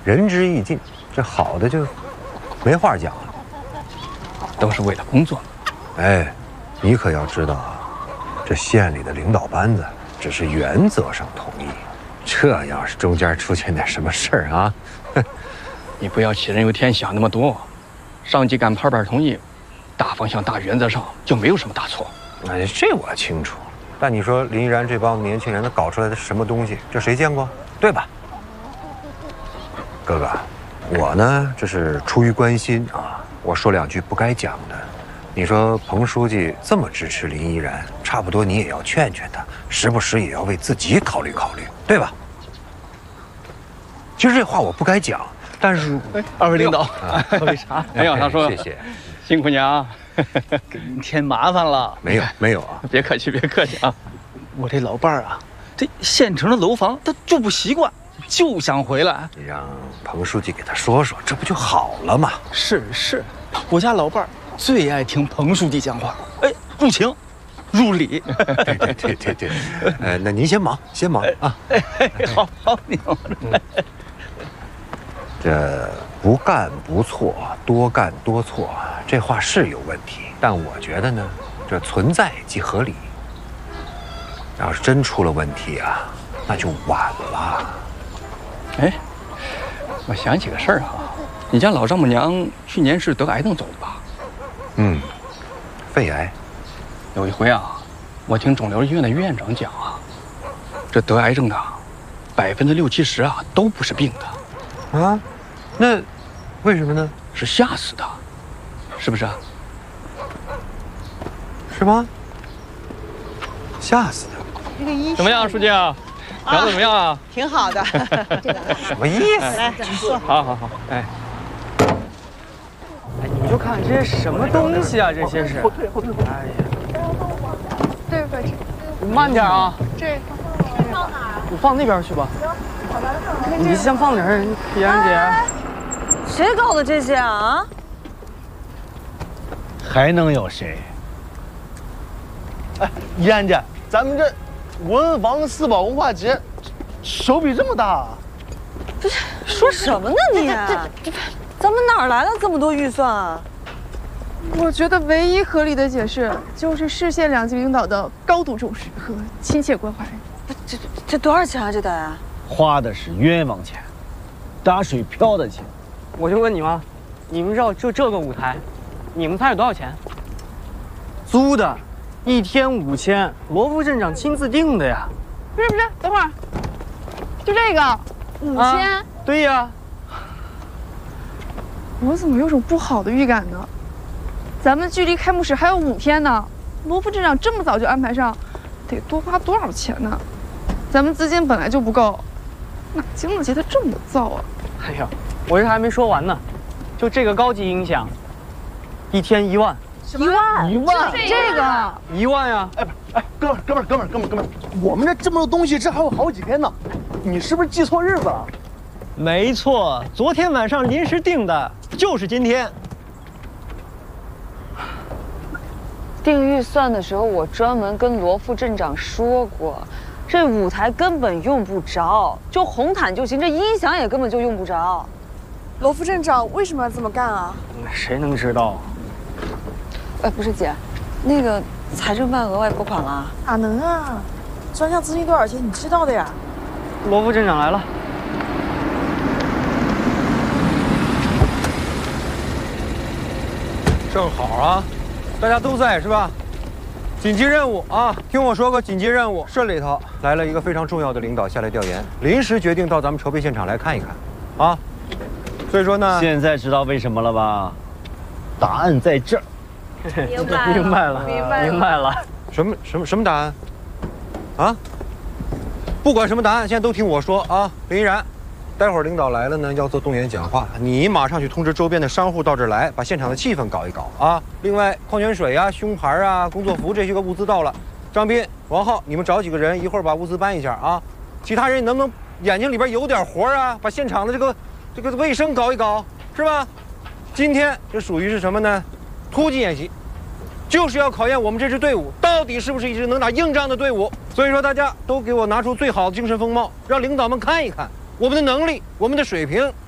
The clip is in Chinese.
仁至义尽，这好的就没话讲了。 都是为了工作。 哎，你可要知道啊，这县里的领导班子只是原则上同意，这要是中间出现点什么事儿啊， 你不要杞人忧天想那么多，上级敢拍板同意，大方向、大原则上就没有什么大错。 哎，这我清楚。但你说林依然这帮年轻人，他搞出来的是什么东西？这谁见过？对吧？哥哥，我呢这是出于关心啊。我说两句不该讲的，你说彭书记这么支持林依然，差不多你也要劝劝他，时不时也要为自己考虑考虑，对吧？其实这话我不该讲，但是二位领导，喝杯茶。 没有，他说谢谢， 辛苦你啊， 给您添麻烦了。 没有啊， 别客气，别客气啊。 我这老伴儿啊，这县城的楼房他住不习惯，就想回来。 你让彭书记给他说说，这不就好了吗？ 是，我家老伴儿最爱听彭书记讲话，哎，入情，入理。 对，那您先忙啊。 好，你好。 这不干不错，多干多错，这话是有问题，但我觉得呢，这存在即合理。要是真出了问题啊，那就晚了。 哎，我想起个事儿哈，你家老丈母娘去年是得癌症走的吧？ 嗯，肺癌。 有一回啊，我听肿瘤医院的院长讲啊，这得癌症的60%-70%啊都不是病的。 啊？那为什么呢？ 是吓死的，是不是啊？ 是吗？吓死的。 这个医怎么样，书记啊？聊得怎么样啊？ 挺好的。 什么意思？ 来，坐。 好，哎， 你就看这些什么东西啊，这些是。 后退。 哎呀， 对不起， 慢点啊！ 这放哪儿？ 我放那边去吧。你先放哪儿？依然姐。 谁搞的这些啊？ 还能有谁？哎，依然姐，咱们这文房四宝文化节，手笔这么大啊！ 不是，说什么呢你？咱们哪儿来了这么多预算啊？ 我觉得唯一合理的解释就是市县两级领导的高度重视和亲切关怀。 这多少钱啊？这得啊？ 花的是冤枉钱，打水漂的钱。 我就问你们，你们知道就这个舞台，你们猜多少钱？租的，1天5000，罗副镇长亲自定的呀。 不是，等会儿，就这个5000。 对呀。 我怎么有种不好的预感呢？咱们距离开幕式还有5天呢，罗副镇长这么早就安排上，得多花多少钱呢？咱们资金本来就不够，哪经得起他这么造啊？ 哎呀，我这还没说完呢，就这个高级音响，1天1万。 1万 ？1万？ 这个 1万呀！ 哎，哥们儿，我们这么多东西，这还有好几天呢，你是不是记错日子了？ 没错，昨天晚上临时定的，就是今天。 定预算的时候，我专门跟罗副镇长说过，这舞台根本用不着，就红毯就行，这音响也根本就用不着。 罗副镇长为什么要这么干啊？ 谁能知道？ 不是姐，那个财政办额外拨款了？ 哪能啊？专项资金多少钱你知道的呀？ 罗副镇长来了。 正好啊，大家都在是吧？紧急任务啊！听我说个紧急任务，这里头来了一个非常重要的领导下来调研，临时决定到咱们筹备现场来看一看，啊，所以说呢， 现在知道为什么了吧？答案在这儿。 明白了。 什么答案？啊？不管什么答案，现在都听我说啊，林依然。待会儿领导来了呢，要做动员讲话，你马上去通知周边的商户到这儿来，把现场的气氛搞一搞啊。另外，矿泉水啊、胸牌啊、工作服这些个物资到了，张斌、王浩，你们找几个人，一会儿把物资搬一下啊。其他人你能不能眼睛里边有点活啊？把现场的这个卫生搞一搞，是吧？今天这属于是什么呢？突击演习，就是要考验我们这支队伍到底是不是一支能打硬仗的队伍。所以说，大家都给我拿出最好的精神风貌，让领导们看一看。我们的能力，我们的水平